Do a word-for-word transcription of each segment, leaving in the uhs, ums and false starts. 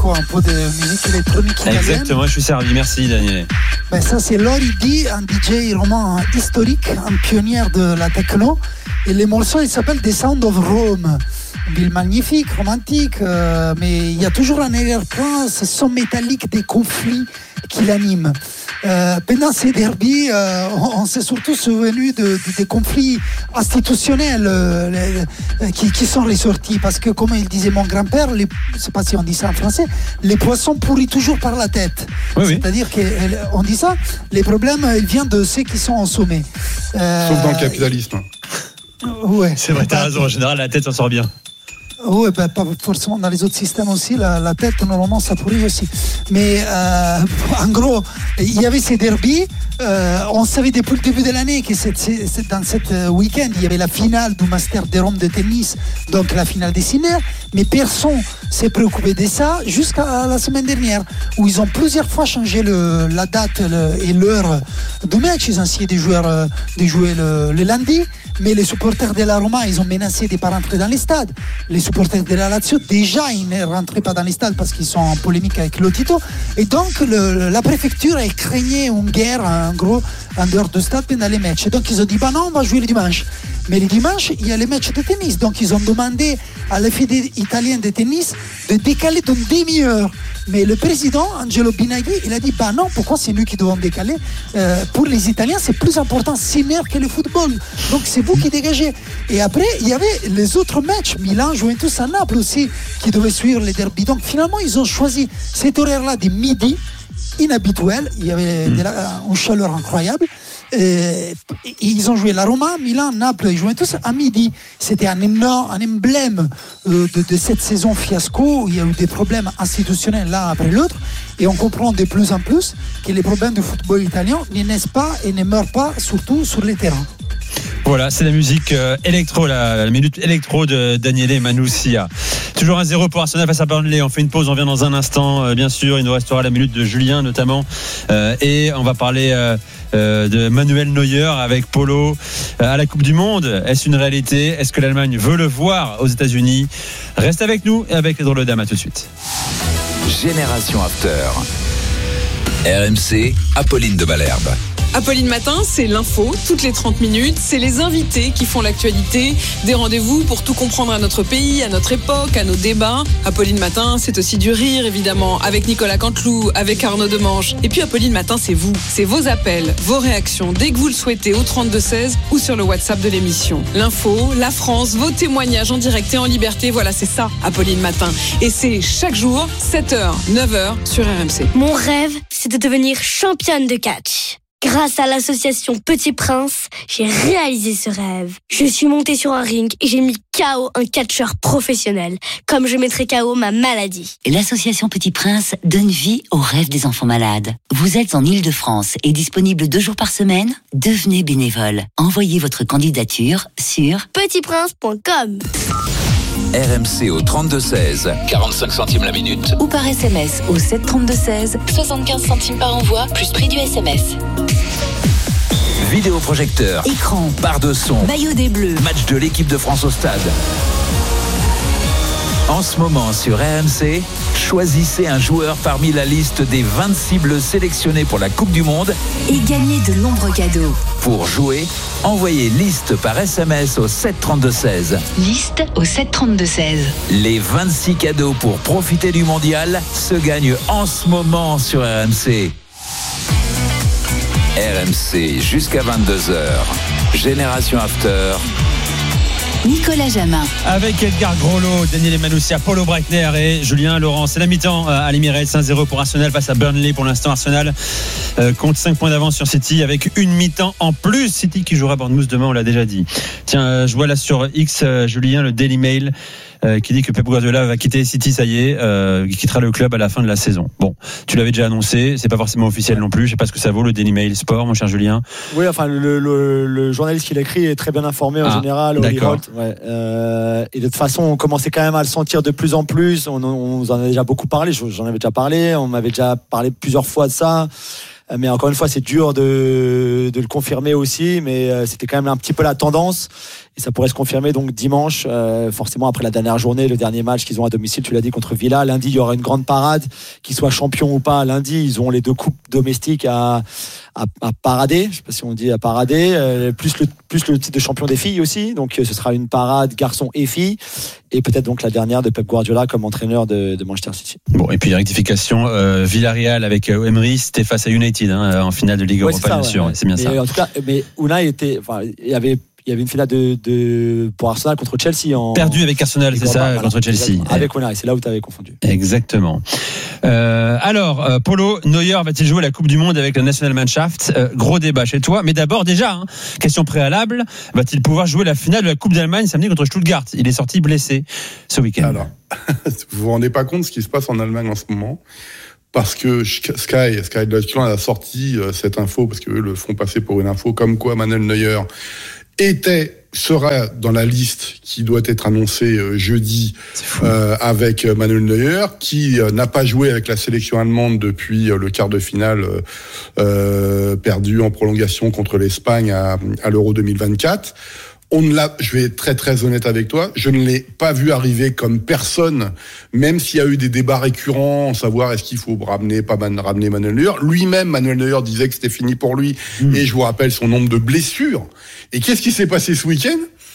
quoi, un peu de musique électronique italienne. Exactement, je suis servi. Merci, Daniel. Ben, ça, c'est Lori D, un D J vraiment historique, un pionnier de la techno. Et les morceaux, ils s'appellent The Sound of Rome. Une ville magnifique, romantique, euh, mais il y a toujours un arrière-plan, ce son métallique des conflits qui l'animent. Euh, pendant ces derbies, euh, on, on s'est surtout souvenu de, de, des conflits institutionnels euh, les, qui, qui sont ressortis. Parce que, comme il disait mon grand-père, les, je ne sais pas si on dit ça en français, les poissons pourrissent toujours par la tête. Oui, oui. C'est-à-dire qu'on dit ça, les problèmes ils viennent de ceux qui sont au sommet. Euh, Sauf dans le capitalisme. Ouais. C'est vrai, t'as raison, en général, la tête s'en sort bien. Oui, ben, pas forcément dans les autres systèmes aussi, la, la tête, normalement, ça pourrit aussi. Mais euh, en gros, il y avait ces derbies. Euh, on savait depuis le début de l'année que c'est, c'est, c'est dans cet week-end, il y avait la finale du Master de Rome de tennis, donc la finale des Sinner. Mais personne ne s'est préoccupé de ça jusqu'à la semaine dernière, où ils ont plusieurs fois changé le, la date le, et l'heure du match. Ils ont essayé de jouer, de jouer le, le lundi. Mais les supporters de la Roma, ils ont menacé de ne pas rentrer dans les stades. Les supporters de la Lazio, déjà, ils ne rentraient pas dans les stades parce qu'ils sont en polémique avec Lotito. Et donc, le, la préfecture a craigné une guerre, en gros, en dehors de stade pendant les matchs. Et donc, ils ont dit, bah non, on va jouer le dimanche. Mais le dimanche, il y a les matchs de tennis. Donc, ils ont demandé à la fédération italienne de tennis de décaler d'une demi-heure. Mais le président, Angelo Binaghi, il a dit, bah non, pourquoi c'est nous qui devons décaler euh, Pour les Italiens, c'est plus important Sinner que le football. Donc, c'est vous qui dégagez. Et après, il y avait les autres matchs. Milan, Juventus à Naples aussi, qui devaient suivre les derbies. Donc, finalement, ils ont choisi cet horaire-là de midi, inhabituel. Il y avait de la, une chaleur incroyable. Et ils ont joué la Roma, Milan, Naples et Juventus à midi. C'était un énorme, un emblème de, de cette saison fiasco où il y a eu des problèmes institutionnels l'un après l'autre. Et on comprend de plus en plus que les problèmes du football italien ne naissent pas et ne meurent pas, surtout sur les terrains. Voilà, c'est la musique euh, électro, la, la minute électro de Daniele Manussia. Toujours un zéro pour Arsenal face à Burnley. On fait une pause, on vient dans un instant. Euh, bien sûr, il nous restera la minute de Julien notamment. Euh, et on va parler euh, euh, de Manuel Neuer avec Polo euh, à la Coupe du Monde. Est-ce une réalité ? Est-ce que l'Allemagne veut le voir aux États-Unis ? Reste avec nous et avec les drôles de dames. À tout de suite. Génération After. R M C, Apolline de Malherbe. Apolline Matin, c'est l'info, toutes les trente minutes, c'est les invités qui font l'actualité, des rendez-vous pour tout comprendre à notre pays, à notre époque, à nos débats. Apolline Matin, c'est aussi du rire évidemment, avec Nicolas Canteloup, avec Arnaud Demange. Et puis Apolline Matin, c'est vous, c'est vos appels, vos réactions, dès que vous le souhaitez au trente-deux seize ou sur le WhatsApp de l'émission. L'info, la France, vos témoignages en direct et en liberté, voilà c'est ça Apolline Matin. Et c'est chaque jour, sept heures, neuf heures sur R M C. Mon rêve, c'est de devenir championne de catch. Grâce à l'association Petit Prince, j'ai réalisé ce rêve. Je suis montée sur un ring et j'ai mis K O un catcheur professionnel, comme je mettrais K O ma maladie. L'association Petit Prince donne vie aux rêves des enfants malades. Vous êtes en Île-de-France et disponible deux jours par semaine ? Devenez bénévole. Envoyez votre candidature sur petit prince point com. R M C au trente-deux seize, quarante-cinq centimes la minute. Ou par S M S au sept trente-deux seize, soixante-quinze centimes par envoi, plus prix du S M S. Vidéoprojecteur, écran, barre de son, maillot des Bleus, match de l'équipe de France au stade. En ce moment sur R M C, choisissez un joueur parmi la liste des vingt-six bleus sélectionnés pour la Coupe du Monde et gagnez de nombreux cadeaux. Pour jouer, envoyez liste par S M S au sept trente-deux seize. Liste au sept trente-deux seize. Les vingt-six cadeaux pour profiter du mondial se gagnent en ce moment sur R M C. R M C jusqu'à vingt-deux heures. Génération After. Nicolas Jamin. Avec Edgar Groslo, Daniele Manussia, Polo Breitner et Julien Laurent. C'est la mi-temps à l'Emirates, un zéro pour Arsenal face à Burnley. Pour l'instant, Arsenal euh, compte cinq points d'avance sur City avec une mi-temps en plus. City qui jouera à Bournemouth demain, on l'a déjà dit. Tiens, euh, je vois là sur X, euh, Julien, le Daily Mail euh, qui dit que Pep Guardiola va quitter City, ça y est, euh, il quittera le club à la fin de la saison. Bon, tu l'avais déjà annoncé, c'est pas forcément officiel non plus. Je sais pas ce que ça vaut le Daily Mail Sport, mon cher Julien. Oui, enfin, le, le, le journaliste qui l'écrit est très bien informé en ah, général. D'accord. Holt, ouais, euh, et de toute façon, on commençait quand même à le sentir de plus en plus. On, on vous en a déjà beaucoup parlé, j'en avais déjà parlé, on m'avait déjà parlé plusieurs fois de ça. Mais encore une fois, c'est dur de, de le confirmer aussi, mais c'était quand même un petit peu la tendance. Et ça pourrait se confirmer donc dimanche, euh, forcément après la dernière journée, le dernier match qu'ils ont à domicile, tu l'as dit, contre Villa. Lundi, il y aura une grande parade, qu'ils soient champions ou pas. Lundi, ils ont les deux coupes domestiques à, à, à parader. Je sais pas si on dit à parader. Euh, plus le plus le titre de champion des filles aussi. Donc ce sera une parade garçons et filles. Et peut-être donc la dernière de Pep Guardiola comme entraîneur de, de Manchester City. Bon, et puis rectification, euh, Villarreal avec euh, Emery, c'était face à United hein, en finale de Ligue ouais, Europa, ça, bien ouais, sûr. Ouais. C'est bien mais ça. En tout cas, mais Unai était, enfin, il y avait. Il y avait une finale de, de, pour Arsenal contre Chelsea. En, perdu avec Arsenal, c'est ça, voilà, contre Chelsea. Avec Unai, c'est là où tu avais confondu. Exactement. Euh, alors, euh, Polo, Neuer va-t-il jouer la Coupe du Monde avec la Nationalmannschaft euh, Gros débat chez toi. Mais d'abord, déjà, hein, question préalable, va-t-il pouvoir jouer la finale de la Coupe d'Allemagne samedi contre Stuttgart? Il est sorti blessé ce week-end. Alors, vous vous rendez pas compte de ce qui se passe en Allemagne en ce moment? Parce que Sky, Sky Deutschland a sorti euh, cette info, parce qu'eux le font passer pour une info, comme quoi Manuel Neuer était, sera dans la liste qui doit être annoncée euh, jeudi euh, avec Manuel Neuer, qui euh, n'a pas joué avec la sélection allemande depuis euh, le quart de finale euh, euh, perdu en prolongation contre l'Espagne à, à l'Euro deux mille vingt-quatre. On ne l'a, je vais être très très honnête avec toi, je ne l'ai pas vu arriver comme personne, même s'il y a eu des débats récurrents, savoir est-ce qu'il faut ramener, pas ramener Manuel Neuer. Lui-même, Manuel Neuer disait que c'était fini pour lui, mmh. et je vous rappelle son nombre de blessures. Et qu'est-ce qui s'est passé ce week-end ?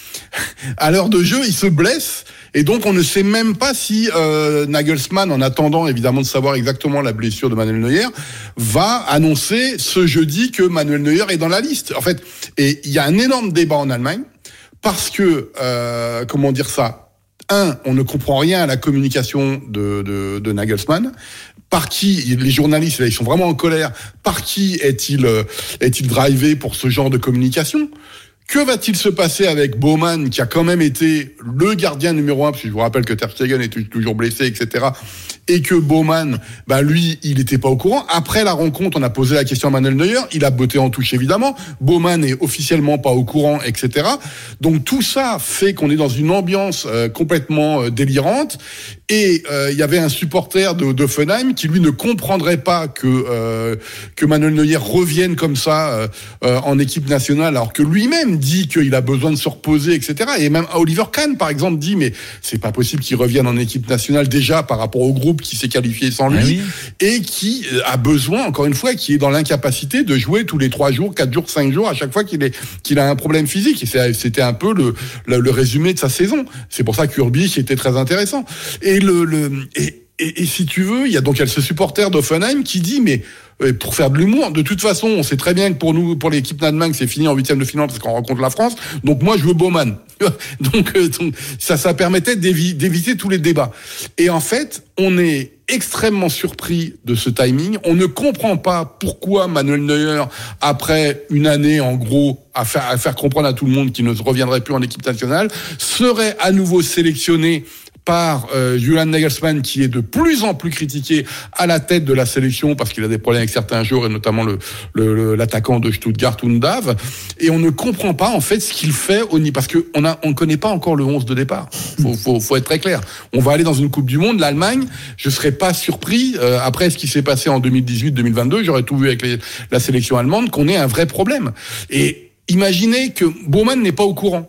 À l'heure de jeu, il se blesse, et donc on ne sait même pas si euh, Nagelsmann, en attendant évidemment de savoir exactement la blessure de Manuel Neuer, va annoncer ce jeudi que Manuel Neuer est dans la liste. En fait, et il y a un énorme débat en Allemagne, parce que, euh, comment dire ça, un, on ne comprend rien à la communication de, de, de Nagelsmann. Par qui, les journalistes, là, ils sont vraiment en colère, par qui est-il, est-il drivé pour ce genre de communication ? Que va-t-il se passer avec Baumann, qui a quand même été le gardien numéro un, parce que je vous rappelle que Ter Stegen est toujours blessé, et cetera, et que Baumann, bah lui, il n'était pas au courant. Après la rencontre, on a posé la question à Manuel Neuer, il a botté en touche évidemment. Baumann est officiellement pas au courant, et cetera. Donc tout ça fait qu'on est dans une ambiance euh, complètement euh, délirante. Et euh, il y avait un supporter de d'Hoffenheim qui lui ne comprendrait pas que euh, que Manuel Neuer revienne comme ça euh, euh, en équipe nationale, alors que lui-même dit qu'il a besoin de se reposer, et cetera. Et même Oliver Kahn, par exemple, dit mais c'est pas possible qu'il revienne en équipe nationale déjà par rapport au groupe qui s'est qualifié sans lui, ah oui. et qui a besoin, encore une fois, qui est dans l'incapacité de jouer tous les trois jours, quatre jours, cinq jours à chaque fois qu'il est qu'il a un problème physique. Et c'était un peu le, le le résumé de sa saison. C'est pour ça qu'Urbich était très intéressant. Et le le et, et, et si tu veux, il y a donc il y a ce supporter d'Hoffenheim qui dit mais pour faire de l'humour, de toute façon, on sait très bien que pour nous, pour l'équipe d'Allemagne, c'est fini en huitième de finale parce qu'on rencontre la France. Donc moi, je veux Baumann. donc, euh, donc ça, ça permettait d'évi- d'éviter tous les débats. Et en fait, on est extrêmement surpris de ce timing. On ne comprend pas pourquoi Manuel Neuer, après une année en gros à faire, à faire comprendre à tout le monde qu'il ne reviendrait plus en équipe nationale, serait à nouveau sélectionné par euh, Julian Nagelsmann, qui est de plus en plus critiqué à la tête de la sélection parce qu'il a des problèmes avec certains joueurs et notamment le, le, le l'attaquant de Stuttgart, Undav. Et on ne comprend pas en fait ce qu'il fait au niveau, parce que on a on connaît pas encore le onze de départ. Faut, faut faut être très clair. On va aller dans une Coupe du Monde, l'Allemagne. Je serais pas surpris euh, après ce qui s'est passé en deux mille dix-huit deux mille vingt-deux. J'aurais tout vu avec les, la sélection allemande qu'on ait un vrai problème. Et imaginez que Baumann n'est pas au courant.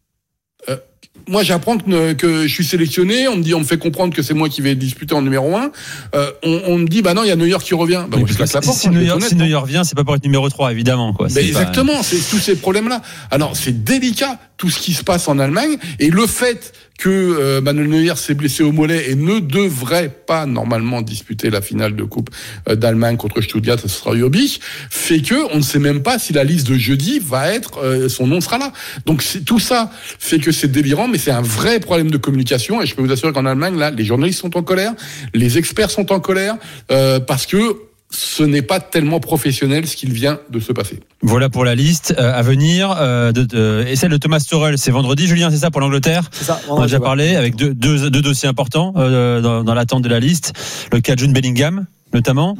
Euh, Moi, j'apprends que, que je suis sélectionné. On me dit, on me fait comprendre que c'est moi qui vais disputer en numéro un. Euh, on, on me dit, bah non, il y a Neuer qui revient. Bah, oui, moi, je claque la porte. Si, hein, Neuer, honnête, si Neuer revient, c'est pas pour être numéro trois, évidemment, quoi. C'est exactement. Pas... C'est tous ces problèmes-là. Alors, c'est délicat tout ce qui se passe en Allemagne, et le fait que euh, Manuel Neuer s'est blessé au mollet et ne devrait pas normalement disputer la finale de Coupe euh, d'Allemagne contre Stuttgart, ce sera Urbich, fait que on ne sait même pas si la liste de jeudi va être, euh, son nom sera là. Donc c'est, tout ça fait que c'est délirant, mais c'est un vrai problème de communication, et je peux vous assurer qu'en Allemagne, là, les journalistes sont en colère, les experts sont en colère, euh, parce que ce n'est pas tellement professionnel ce qu'il vient de se passer. Voilà pour la liste euh, à venir. Euh, de, de, et celle de Thomas Tuchel, c'est vendredi, Julien, c'est ça, pour l'Angleterre? C'est ça. On a déjà parlé, avec deux, deux, deux dossiers importants euh, dans, dans l'attente de la liste. Le cas de Jude Bellingham, notamment. Ouais.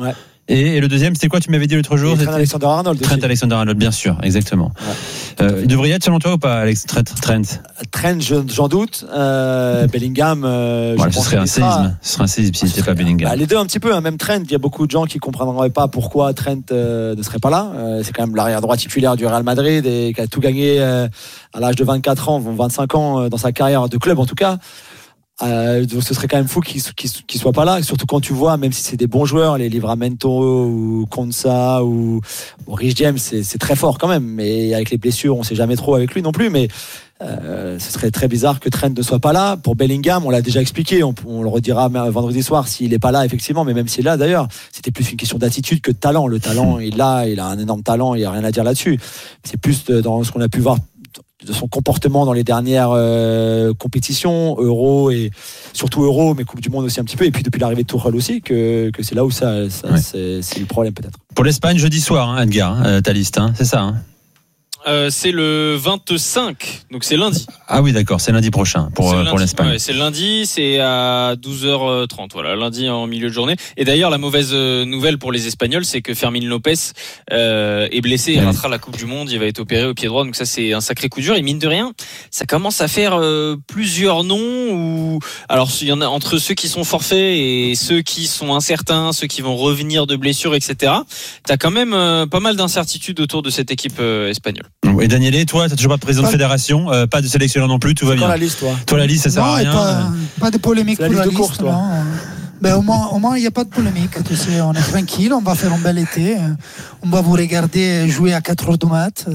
Et, et le deuxième, c'était quoi? Tu m'avais dit l'autre jour? Trent Alexander-Arnold. Trent Alexander-Arnold, bien sûr, exactement. Ouais. Euh, il devrait y être selon toi ou pas, Alex Trent? Trent, j'en doute. Euh, Bellingham, euh, voilà, je ce serait un séisme. Ce serait un séisme si c'était pas Bellingham. Bah, les deux un petit peu, hein. Même Trent, il y a beaucoup de gens qui comprendraient pas pourquoi Trent euh, ne serait pas là. Euh, c'est quand même l'arrière droit titulaire du Real Madrid et qui a tout gagné euh, à l'âge de vingt-quatre ans, vingt-cinq ans euh, dans sa carrière de club en tout cas. Euh, donc ce serait quand même fou qu'il, qu'il, qu'il soit pas là, surtout quand tu vois, même si c'est des bons joueurs, les Livramento ou Konsa ou bon, Rich James, c'est, c'est très fort quand même, mais avec les blessures, on sait jamais trop avec lui non plus, mais euh, ce serait très bizarre que Trent ne soit pas là. Pour Bellingham, on l'a déjà expliqué, on, on le redira vendredi soir s'il est pas là effectivement, mais même s'il est là d'ailleurs, c'était plus une question d'attitude que de talent. Le talent, il l'a, il a un énorme talent, il y a rien à dire là-dessus. C'est plus dans ce qu'on a pu voir de son comportement dans les dernières euh, compétitions, Euro et surtout Euro, mais Coupe du Monde aussi un petit peu, et puis depuis l'arrivée de Tuchel aussi, que, que c'est là où ça, ça ouais. c'est, c'est le problème peut-être. Pour l'Espagne, jeudi soir, hein, Edgar, hein, ta liste, hein, c'est ça hein Euh, c'est le vingt-cinq, donc c'est lundi. Ah oui, d'accord, c'est lundi prochain pour, c'est euh, lundi, pour l'Espagne. Ouais, c'est lundi, c'est à douze heures trente, voilà, lundi en milieu de journée. Et d'ailleurs, la mauvaise nouvelle pour les Espagnols, c'est que Fermín López euh, est blessé et ouais. ratera la Coupe du Monde. Il va être opéré au pied droit, donc ça c'est un sacré coup dur. Et mine de rien, ça commence à faire euh, plusieurs noms. Où... Alors, il y en a entre ceux qui sont forfaits et ceux qui sont incertains, ceux qui vont revenir de blessures, et cetera. T'as quand même euh, pas mal d'incertitudes autour de cette équipe euh, espagnole. Et Daniele, toi, t'as toujours pas de président pas de fédération, euh, pas de sélectionneur non plus, tout va c'est bien. La liste, toi. toi, la liste, ça sert non, à rien. Pas, pas de polémique c'est pour la la liste. liste, course, non. Ben, au moins, au moins, il n'y a pas de polémique. Tu sais, on est tranquille, on va faire un bel été. On va vous regarder jouer à quatre heures du mat.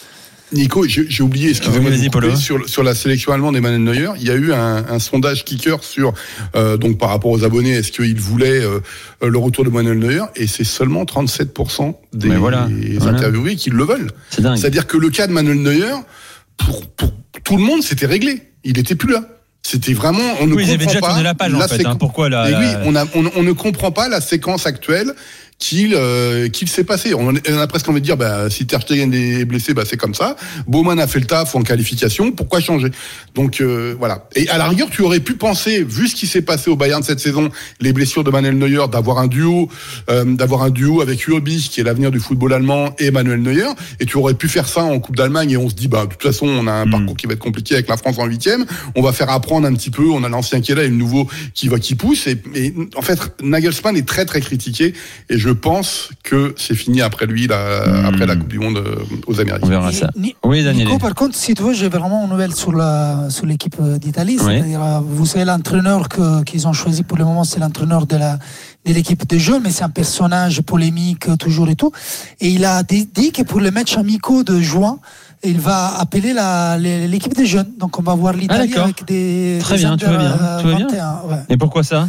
Nico, j'ai, j'ai oublié, excusez-moi, oui, couper, sur, sur la sélection allemande d'Emmanuel Neuer, il y a eu un, un sondage Kicker sur, euh, donc par rapport aux abonnés, est-ce qu'ils voulaient euh, le retour d'Emmanuel Neuer, et c'est seulement trente-sept pour cent des, voilà, des voilà. interviewés qui le veulent. C'est dingue. C'est-à-dire que le cas de Manuel Neuer, pour, pour tout le monde, c'était réglé. Il était plus là. C'était vraiment, on ne oui, comprend ils avaient déjà pas tourné la page en fait. séqu... Hein, pourquoi là Et oui, on, a, on, on ne comprend pas la séquence actuelle qu'il euh, qu'il s'est passé. On a presque envie de dire, bah, si Ter Stegen est blessé, bah c'est comme ça. Baumann a fait le taf en qualification. Pourquoi changer? Donc euh, voilà. Et à la rigueur, tu aurais pu penser, vu ce qui s'est passé au Bayern cette saison, les blessures de Manuel Neuer, d'avoir un duo, euh, d'avoir un duo avec Urbich, qui est l'avenir du football allemand, et Manuel Neuer. Et tu aurais pu faire ça en Coupe d'Allemagne. Et on se dit, bah de toute façon, on a un mmh. parcours qui va être compliqué avec la France en huitième. On va faire apprendre un petit peu. On a l'ancien qui est là et le nouveau qui va qui pousse. Et, et en fait, Nagelsmann est très très critiqué. Et je pense que c'est fini après lui, la, mmh. après la Coupe du Monde aux Américains. On verra ça. Ni, oui, Daniel. Nico, par contre, si tu veux, j'ai vraiment une nouvelle sur, la, sur l'équipe d'Italie. Oui. C'est-à-dire, vous savez, l'entraîneur que, qu'ils ont choisi pour le moment, c'est l'entraîneur de, la, de l'équipe de jeunes, mais c'est un personnage polémique toujours et tout. Et il a dit que pour les matchs amicaux de juin, il va appeler la, l'équipe des jeunes. Donc on va voir l'Italie ah, avec des. Très des bien, tout va bien. Euh, tout va bien. Ouais. Et pourquoi ça?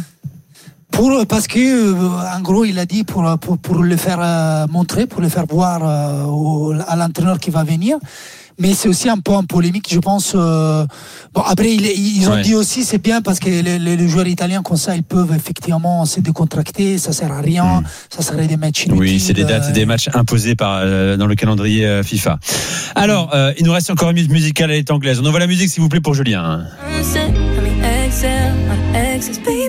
Pour, parce que, en gros, il a dit pour, pour, pour le faire euh, montrer, pour le faire voir euh, au, à l'entraîneur qui va venir. Mais c'est aussi un peu en polémique, je pense. Euh... Bon, après, ils, ils ont ouais. dit aussi, c'est bien parce que les, les, les joueurs italiens, comme ça, ils peuvent effectivement se décontracter, ça sert à rien, mmh. ça serait des matchs inutiles. Oui, c'est des dates, euh... des matchs imposés par, euh, dans le calendrier euh, FIFA. Alors, euh, il nous reste encore une minute musicale, elle est anglaise. On envoie la musique, s'il vous plaît, pour Julien.